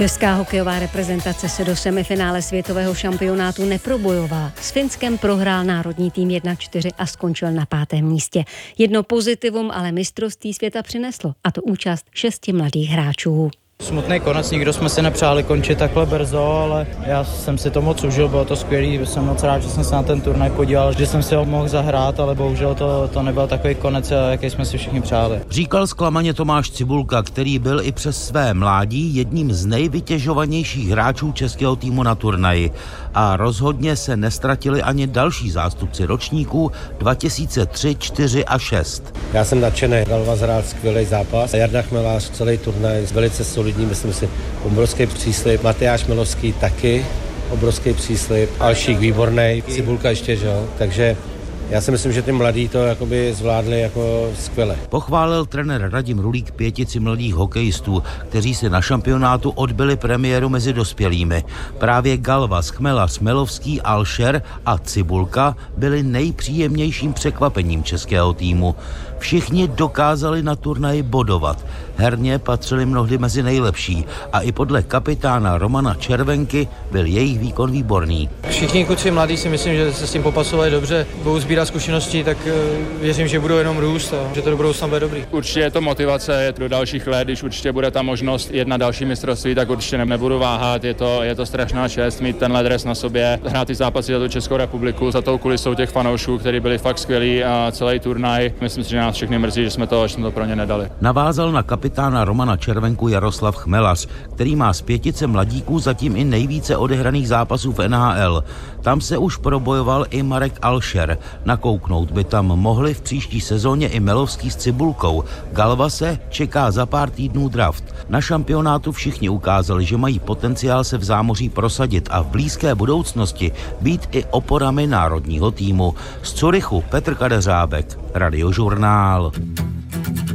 Česká hokejová reprezentace se do semifinále světového šampionátu neprobojovala. S Finskem prohrál národní tým 1-4 a skončil na 5. místě. Jedno pozitivum ale mistrovství světa přineslo, a to účast 6 mladých hráčů. Smutný konec, nikdo jsme si nepřáli končit takhle brzo, ale já jsem si to moc užil, bylo to skvělý, jsem moc rád, že jsem se na ten turnaj podíval, že jsem si ho mohl zahrát, ale bohužel to nebyl takový konec, jaký jsme si všichni přáli. Říkal zklamaně Tomáš Cibulka, který byl i přes své mládí jedním z nejvytěžovanějších hráčů českého týmu na turnaji. A rozhodně se nestratili ani další zástupci ročníků 2003, 4 a 6. Já jsem nadšený, Galva zhrál skvělý zápas, Jarda Chmelář celý turnaj velice solidní, myslím si, obrovský příslib, Matyáš Milovský taky obrovský příslib, Alšík výborný, Cibulka ještě, že jo, takže já si myslím, že ty mladí to jakoby zvládli jako skvěle. Pochválil trenér Radim Rulík 5 mladých hokejistů, kteří si na šampionátu odbyli premiéru mezi dospělými. Právě Galva, Chmelař, Milovský, Alšer a Cibulka byli nejpříjemnějším překvapením českého týmu. Všichni dokázali na turnaji bodovat. Herně patřili mnohdy mezi nejlepší a i podle kapitána Romana Červenky byl jejich výkon výborný. Všichni kluci mladí si myslím, že se s tím popasovali dobře, budou sbírat zkušenosti, tak věřím, že budou jenom růst a že to do budoucna bude dobrý. Určitě je to motivace, je to do dalších let, když určitě bude ta možnost jet na další mistrovství, tak určitě nebudu váhat, je to strašná čest mít tenhle dres na sobě, hrát ty zápasy za tu Českou republiku, za tou kulisou těch fanoušků, kteří byli fakt skvělí a celý turnaj. Myslím si, že nás všechny mrzí, že jsme to pro ně nedali. Navázal na kapitána Romana Červenku Jaroslav Chmelař, který má z 5 mladíků zatím i nejvíce odehraných zápasů v NHL. Tam se už probojoval i Marek Alšer. Nakouknout by tam mohli v příští sezóně i Milovský s Cibulkou. Galva se čeká za pár týdnů draft. Na šampionátu všichni ukázali, že mají potenciál se v zámoří prosadit a v blízké budoucnosti být i oporami národního týmu. Z Curychu Petr Kadeřábek, Radiožurnál.